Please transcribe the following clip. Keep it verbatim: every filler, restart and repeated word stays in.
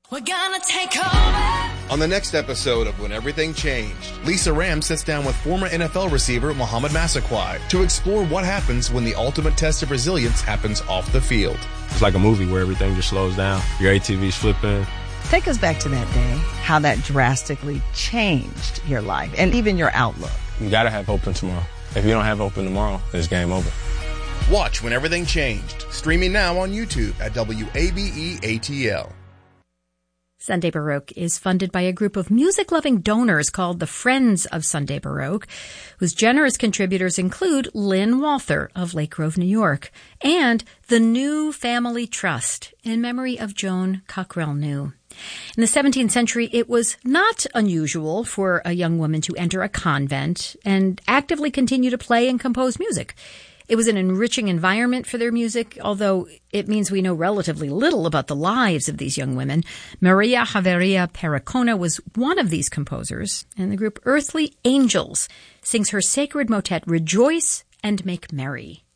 We're gonna take over. On the next episode of When Everything Changed, Lisa Ram sits down with former N F L receiver Mohamed Massaquoi to explore what happens when the ultimate test of resilience happens off the field. It's like a movie where everything just slows down. Your A T V's flipping. Take us back to that day, how that drastically changed your life and even your outlook. You gotta have hope in tomorrow. If you don't have hope in tomorrow, it's game over. Watch When Everything Changed, streaming now on YouTube at W A B E A T L. Sunday Baroque is funded by a group of music-loving donors called the Friends of Sunday Baroque, whose generous contributors include Lynn Walther of Lake Grove, New York, and the New Family Trust in memory of Joan Cockrell New. In the seventeenth century, it was not unusual for a young woman to enter a convent and actively continue to play and compose music. It was an enriching environment for their music, although it means we know relatively little about the lives of these young women. Maria Javeria Pericona was one of these composers, and the group Earthly Angels sings her sacred motet, Rejoice and Make Merry.